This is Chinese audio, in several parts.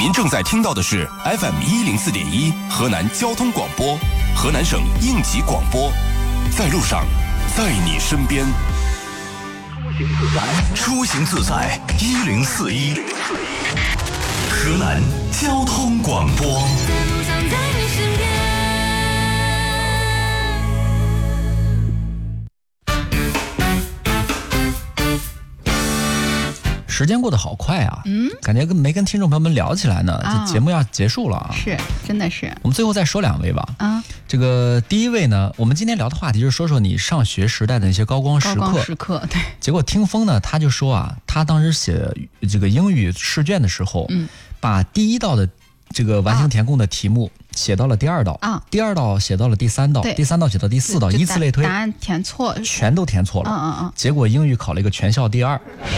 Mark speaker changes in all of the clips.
Speaker 1: 您正在听到的是 FM104.1河南交通广播，河南省应急广播，在路上，在你身边。出行自在1041，河南交通广播。
Speaker 2: 时间过得好快啊，感觉没跟听众朋友们聊起来呢，这节目要结束了啊。
Speaker 3: 是，真的是。
Speaker 2: 我们最后再说2位吧。这个第一位呢，我们今天聊的话题就是说说你上学时代的那些高光时刻。
Speaker 3: 高光时刻，对。
Speaker 2: 结果听风呢，他就说啊，他当时写这个英语试卷的时候，把第一道的这个完形填空的题目写到了第2道，第2道写到了第3道，第3道写到第4道，以此类推，
Speaker 3: 答案填错，
Speaker 2: 全都填错了。结果英语考了一个全校第2。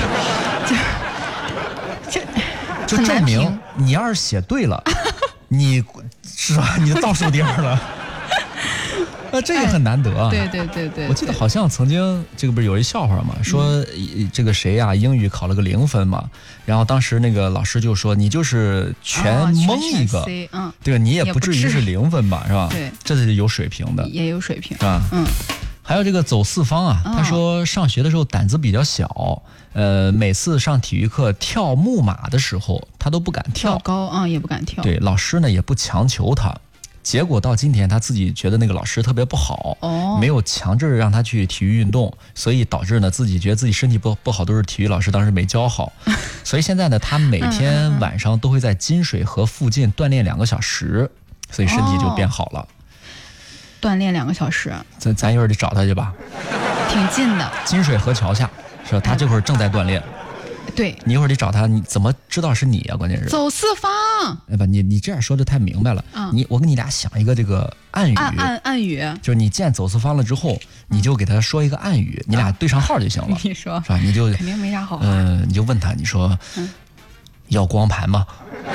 Speaker 2: 就证明你要是写对了，你是吧？你倒数第2了。这也很难得啊。
Speaker 3: 对。
Speaker 2: 我记得好像曾经这个不是有一笑话嘛，说这个谁呀，英语考了个0分嘛，然后当时那个老师就说你就是全蒙一个，对吧？你也不至于是0分吧，是吧？
Speaker 3: 对，
Speaker 2: 这是有水平的，
Speaker 3: 也有水平，
Speaker 2: 是吧？还有这个走四方啊，他说上学的时候胆子比较小，每次上体育课跳木马的时候，他都不敢跳
Speaker 3: 高也不敢跳。
Speaker 2: 对，老师呢也不强求他，结果到今天他自己觉得那个老师特别不好，没有强制让他去体育运动，所以导致呢自己觉得自己身体不好，都是体育老师当时没教好，所以现在呢他每天晚上都会在金水河附近锻炼2个小时，所以身体就变好了。
Speaker 3: 锻炼2个小时，
Speaker 2: 咱一会儿得找他去吧，
Speaker 3: 挺近的，
Speaker 2: 金水河桥下，是吧？他这会儿正在锻炼。
Speaker 3: 对，
Speaker 2: 你一会儿得找他，你怎么知道是你啊？关键是
Speaker 3: 走四方。
Speaker 2: 你这样说的太明白了。我跟你俩想一个这个暗语，
Speaker 3: 暗语，
Speaker 2: 就是你见走四方了之后，你就给他说一个暗语，你俩对上号就行了。
Speaker 3: 你说
Speaker 2: 是吧？你就
Speaker 3: 肯定没啥好。
Speaker 2: 你就问他，你说要光盘吗？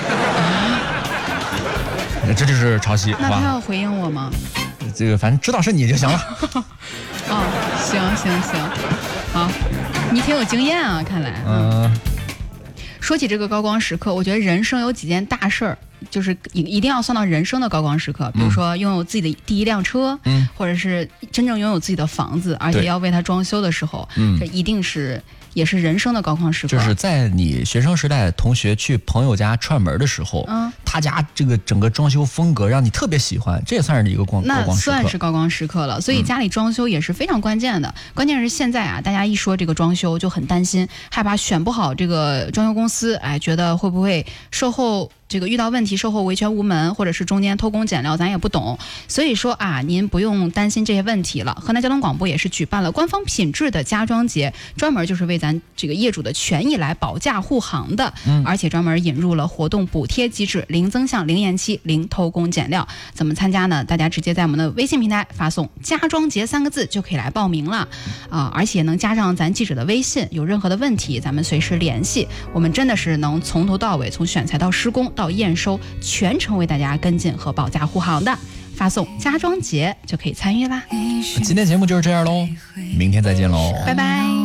Speaker 2: 这就是潮汐。
Speaker 3: 那他要回应我吗？
Speaker 2: 这个反正知道是你就行了。
Speaker 3: 行，好，你挺有经验啊，看来。说起这个高光时刻，我觉得人生有几件大事儿，就是一定要算到人生的高光时刻，比如说拥有自己的第一辆车，或者是真正拥有自己的房子，而且要为它装修的时候，这一定是也是人生的高光时刻。
Speaker 2: 就是在你学生时代同学去朋友家串门的时候，他家这个整个装修风格让你特别喜欢，这也算是一个高光时刻。那
Speaker 3: 算是高光时刻了。所以家里装修也是非常关键的。关键是现在啊，大家一说这个装修就很担心，害怕选不好这个装修公司，觉得会不会售后这个遇到问题，售后维权无门，或者是中间偷工减料，咱也不懂。所以说啊，您不用担心这些问题了。河南交通广播也是举办了官方品质的家装节，专门就是为咱这个业主的权益来保驾护航的，而且专门引入了活动补贴机制，零增项、零延期、零偷工减料。怎么参加呢？大家直接在我们的微信平台发送“家装节”3个字就可以来报名了而且能加上咱记者的微信，有任何的问题咱们随时联系，我们真的是能从头到尾，从选材到施工到验收，全程为大家跟进和保驾护航的。发送“家装节”就可以参与啦。
Speaker 2: 今天节目就是这样喽，明天再见喽，
Speaker 3: 拜拜。